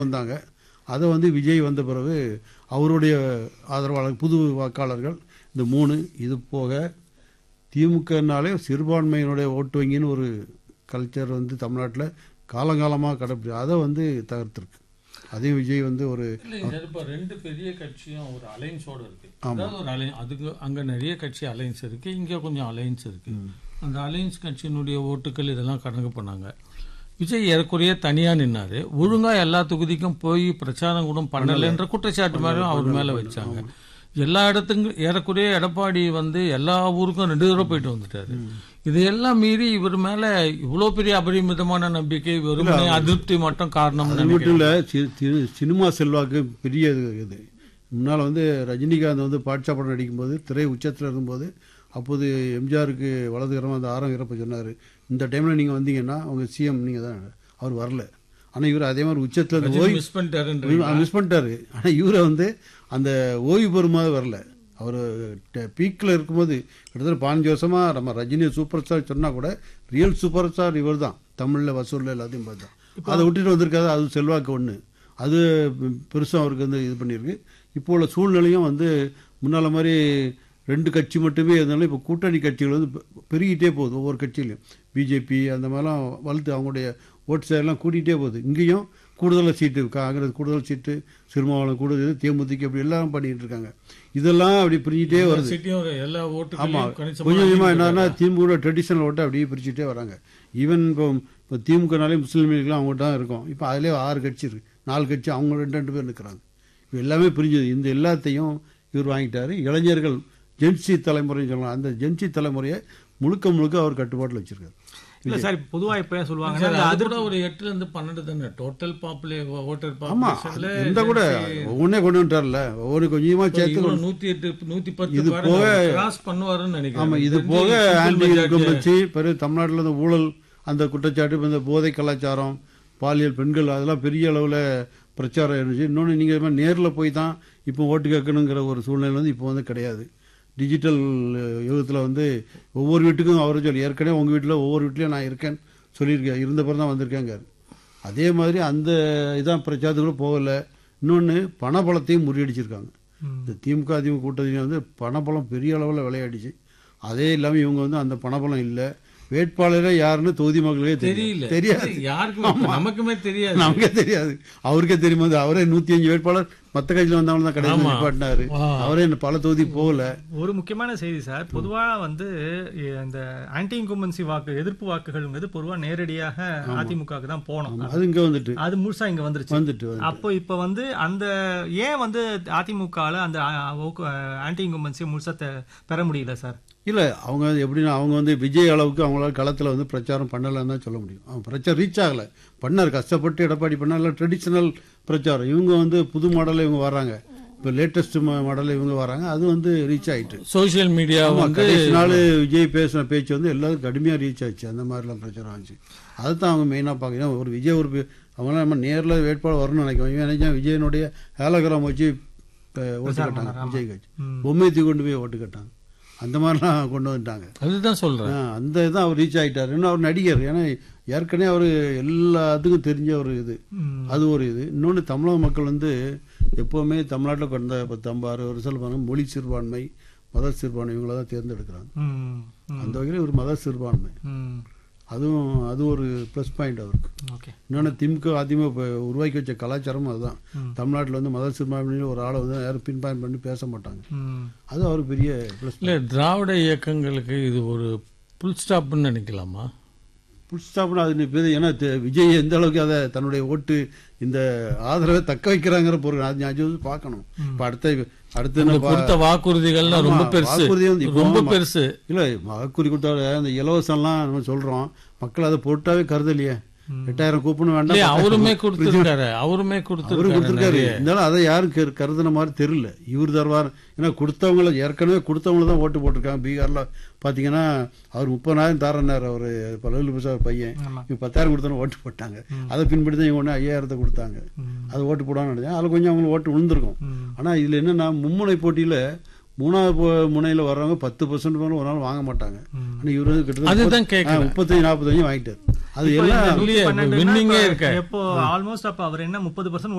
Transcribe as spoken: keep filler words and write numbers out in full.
வந்தாங்க. அதை வந்து விஜய் வந்த பிறகு அவருடைய ஆதரவாளர் புது வாக்காளர்கள் இந்த மூணு இது போக திமுகனாலே சிறுபான்மையினுடைய ஓட்டு வங்கின்னு ஒரு கல்ச்சர் வந்து தமிழ்நாட்டில் காலங்காலமாக கடைப்பிடி அதை வந்து தகர்த்துருக்கு. அதையும் விஜய் வந்து ஒரு இப்போ ரெண்டு பெரிய கட்சியும் ஒரு அலைன்ஸோட இருக்கு. அதாவது ஒரு அலை அதுக்கு அங்கே நிறைய கட்சி அலைன்ஸ் இருக்கு, இங்கே கொஞ்சம் அலைன்ஸ் இருக்கு. அந்த அலைன்ஸ் கட்சியினுடைய ஓட்டுக்கள் இதெல்லாம் கணக்கு பண்ணாங்க. விஜய் ஏறக்குறைய தனியாக நின்னாரு. ஒழுங்கா எல்லா தொகுதிக்கும் போய் பிரச்சாரம் கூட பண்ணலைன்ற குற்றச்சாட்டு மேலும் அவர் மேலே வச்சாங்க. எல்லா இடத்துக்கும் ஏறக்குறைய எடப்பாடி வந்து எல்லா ஊருக்கும் ரெண்டு தடவை போயிட்டு வந்துட்டாரு. இதையெல்லாம் மீறி இவர் மேல இவ்வளவு பெரிய அபரிமிதமான நம்பிக்கை வெறுமனே அதிருப்தி மட்டும் காரணம் மட்டும் இல்ல. சினிமா செல்வாக்கு பெரிய இது. முன்னால் வந்து ரஜினிகாந்த் வந்து பாட்ஷா படம் நடிக்கும்போது திரை உச்சத்தில் இருக்கும்போது அப்போது எம்ஜிஆருக்கு வலதுகரமாக அந்த ஆரம் இறப்ப சொன்னார், இந்த டைமில் நீங்கள் வந்தீங்கன்னா அவங்க சிஎம் நீங்கள் தான். அவர் வரல. ஆனால் இவர் அதே மாதிரி உச்சத்தில் ஓய்வு மிஸ் பண்ணிட்டாரு மிஸ் பண்ணிட்டாரு ஆனால் இவரை வந்து அந்த ஓய்வு பெறும்போது வரல. அவர் பீக்கில் இருக்கும்போது கிட்டத்தட்ட பதினஞ்சு வருஷமாக நம்ம ரஜினி சூப்பர் ஸ்டார் சொன்னால் கூட ரியல் சூப்பர் ஸ்டார் இவர் தான். தமிழில் வசூலில் எல்லாத்தையும் பார்த்தா அதை விட்டுட்டு வந்திருக்காது. அது செல்வாக்கு ஒன்று, அது பெருசாக அவருக்கு வந்து இது பண்ணியிருக்கு. இப்போ உள்ள சூழ்நிலையும் வந்து முன்னால் மாதிரி ரெண்டு கட்சி மட்டுமே இருந்தாலும் இப்போ கூட்டணி கட்சிகள் வந்து பெருகிட்டே போகுது. ஒவ்வொரு கட்சியிலையும் பிஜேபி அந்த மாதிரிலாம் வளர்த்து அவங்களுடைய ஓட்டு சேரெல்லாம் கூட்டிகிட்டே போகுது. இங்கேயும் கூடுதலாக சீட்டு காங்கிரஸ் கூடுதல் சீட்டு, சிறுமாவளம் கூடுதல், தேமுதிக அப்படி எல்லாம் பண்ணிட்டு இருக்காங்க. இதெல்லாம் அப்படி பிரிச்சுட்டே வருது. ஆமாம், கொஞ்சம் கொஞ்சமாக என்னன்னா திமுக ட்ரெடிஷனல் ஓட்டை அப்படியே பிரிச்சுட்டே வராங்க. ஈவன் இப்போ இப்போ திமுகனாலே முஸ்லீம் லீக்லாம் அவங்க தான் இருக்கும். இப்போ அதிலே ஆறு கட்சி இருக்குது, நாலு கட்சி அவங்க ரெண்டு ரெண்டு பேர் நிற்கிறாங்க. இப்போ எல்லாமே பிரிஞ்சது. இந்த எல்லாத்தையும் இவர் வாங்கிட்டாரு. இளைஞர்கள் ஜென்சி தலைமுறைன்னு சொல்லலாம், அந்த ஜென்சி தலைமுறையை முழுக்க முழுக்க அவர் கட்டுப்பாட்டில் வச்சிருக்காரு. இல்ல சார், பொதுவா இப்ப சொல்லுவாங்க அதோட ஒரு எட்டுல இருந்து பன்னெண்டு தானே டோட்டல் பாப்புலேஷன் ஓட்டர் பாப்புலேஷன்ல இந்த கூட ஒவ்வொன்னே கொண்டு வந்துட்டார்ல, ஒவ்வொரு கொஞ்சமா சேர்த்து நூத்தி எட்டு நூத்தி பத்து இது போக கிராஸ் பண்ணுவாருன்னு நினைக்கிறேன். ஆமா, இது போக ஆன்டி இன்கம்பன்சி பிறகு தமிழ்நாட்டில் இருந்த ஊழல் அந்த குற்றச்சாட்டு, இந்த போதை கலாச்சாரம், பாலியல் பெண்கள் அதெல்லாம் பெரிய அளவில் பிரச்சாரம் இருந்துச்சு. இன்னொன்று நீங்கள் நேரில் போய் தான் இப்போ ஓட்டு கேட்கணுங்கிற ஒரு சூழ்நிலை வந்து இப்போ வந்து கிடையாது. டிஜிட்டல் யுகத்தில் வந்து ஒவ்வொரு வீட்டுக்கும் அவரை சொல்லி ஏற்கனவே உங்கள் வீட்டில் ஒவ்வொரு வீட்லேயும் நான் இருக்கேன்னு சொல்லியிருக்கேன், இருந்த பிறகு தான் வந்திருக்கேங்க. அதே மாதிரி அந்த இதான் பிரச்சாரத்துக்குள்ள போகலை. இன்னொன்று பணபலத்தையும் முறியடிச்சிருக்காங்க. இந்த திமுக அதிமுக கூட்டத்தில் வந்து பணபலம் பெரிய அளவில் விளையாடிச்சு. அதே இல்லாமல் இவங்க வந்து அந்த பணபலம் இல்லை. வேட்பாளரே யாருன்னு தொகுதி மக்களுக்கே தெரியல, தெரியாது, யாருக்கும் நமக்குமே தெரியாது, நமக்கே தெரியாது. அவருக்கே தெரியுமா அவரே நூத்தி அஞ்சு வேட்பாளர் மற்ற கட்சியில் வந்தவங்க தான் கடைசி நிப்பாட்டினாரு. அவரே பல தொகுதி போகல. ஒரு முக்கியமான செய்தி சார், பொதுவா வந்து இந்த ஆன்டி இன்கம்பன்சி வாக்கு எதிர்ப்பு வாக்குகள் பொதுவா நேரடியாக அதிமுக தான் போனோம். அது இங்க வந்துட்டு அது முழுசா இங்க வந்துருச்சு வந்துட்டு அப்போ இப்ப வந்து அந்த ஏன் வந்து அதிமுகல அந்த ஆன்டி இன்கம்பன்சி முழுசா பெற முடியல சார்? இல்லை, அவங்க எப்படின்னா அவங்க வந்து விஜய் அளவுக்கு அவங்களால களத்தில் வந்து பிரச்சாரம் பண்ணலன்னு தான் சொல்ல முடியும். அவங்க பிரச்சாரம் ரீச் ஆகலை. பண்ணார், கஷ்டப்பட்டு எடப்பாடி பண்ணார் ட்ரெடிஷ்னல் பிரச்சாரம். இவங்க வந்து புது மாடலில் இவங்க வராங்க, இப்போ லேட்டஸ்ட் மாடலில் இவங்க வராங்க. அது வந்து ரீச் ஆகிட்டு சோசியல் மீடியா வந்து நாள் விஜய் பேசின பேச்சு வந்து எல்லாரும் கடுமையாக ரீச் ஆச்சு. அந்த மாதிரிலாம் பிரச்சாரம் ஆச்சு. அதை தான் அவங்க மெயினாக பார்க்கணும். ஒரு விஜய் ஒரு அவங்களாம் நம்ம நேரில் வேட்பாளர் வரணும்னு நினைக்கிறோம். இவன் நினைச்சா விஜயனுடைய ஹேலோகிராம் வச்சு ஓட்டு கட்டாங்க. விஜய் கட்சி பொம்மைத்தி கொண்டு போய் ஓட்டு கட்டாங்க. அந்த மாதிரிலாம் கொண்டு வந்துட்டாங்க. அதுதான் சொல்றேன், அந்த இதான் அவர் ரீச் ஆகிட்டார். இன்னும் அவர் நடிகர், ஏன்னா ஏற்கனவே அவர் எல்லாத்துக்கும் தெரிஞ்ச ஒரு இது, அது ஒரு இது. இன்னொன்று தமிழக மக்கள் வந்து எப்போவுமே தமிழ்நாட்டில் கடந்த பத்து ஐம்பது அறுபது வருஷம் பாருங்க மொழி சிறுபான்மை, மத சிறுபான்மை இவங்கள தான் தேர்ந்தெடுக்கிறாங்க. அந்த வகையில் ஒரு மத சிறுபான்மை, அதுவும் அது ஒரு ப்ளஸ் பாயிண்ட் அவருக்கு. இன்னொன்று திமுக அதிமுக உருவாக்கி வச்ச கலாச்சாரமும் அதுதான். தமிழ்நாட்டில் வந்து மத சிறுபான்மையில் ஒரு ஆளை வந்து யாரும் பின் பாயிண்ட் பண்ணி பேச மாட்டாங்க. அது அவர் பெரிய ப்ளஸ். இல்லை, திராவிட இயக்கங்களுக்கு இது ஒரு புல் ஸ்டாப்னு நினைக்கலாமா? புல் ஸ்டாப்னு அது பேர். ஏன்னா விஜய் எந்த அளவுக்கு அதை தன்னுடைய ஓட்டு இந்த ஆதரவை தக்க வைக்கிறாங்கிற பொருள் அது ஞாபகம் பார்க்கணும். இப்போ அடுத்த அடுத்து கொடுத்த வாக்குறுதிகள் ரொம்ப பெருசு, ரொம்ப பெருசு. இல்லை, வாக்குறுதி கொடுத்தா அந்த இலவசம்லாம் நம்ம சொல்றோம், மக்கள் அதை போட்டாவே கருதலையே. எட்டாயிரம் கூப்பன் வேண்டாம், அவருமே கொடுத்துருக்காரு அவருமே கொடுத்துருக்காரு இருந்தாலும் அதை யாரும் கருதுன மாதிரி தெரியல. இவர் தருவார். ஏன்னா கொடுத்தவங்கள ஏற்கனவே கொடுத்தவங்கள தான் ஓட்டு போட்டிருக்காங்க. பீகார்ல பாத்தீங்கன்னா அவர் முப்பதாயிரம் தாரனார், அவர் லல்லு பிரசாத் பையன். இவங்க பத்தாயிரம் கொடுத்தோன்னு ஓட்டு போட்டாங்க. அதை பின்பற்றி தான் இவங்க ஒன்று ஐயாயிரத்தை கொடுத்தாங்க. அது ஓட்டு போடான்னு நினைச்சேன். அதில் கொஞ்சம் அவங்களுக்கு ஓட்டு விழுந்திருக்கும். ஆனா இதுல என்னன்னா மும்முனை போட்டியில மூணாவது பு- முனையில வர்றவங்க பத்து பர்சன்ட் மேலே ஒரு நாள் வாங்க மாட்டாங்க. ஆனால் இவர் வந்து கிட்டத்தட்ட அதுதான் கேட்கறேன். முப்பத்தஞ்சு நாற்பத்தஞ்சு வாங்கிட்டார். அது எல்லாம் வின்னிங்கே இருக்க எப்போ ஆல்மோஸ்ட் அப்ப அவர் என்ன முப்பது பர்சன்ட்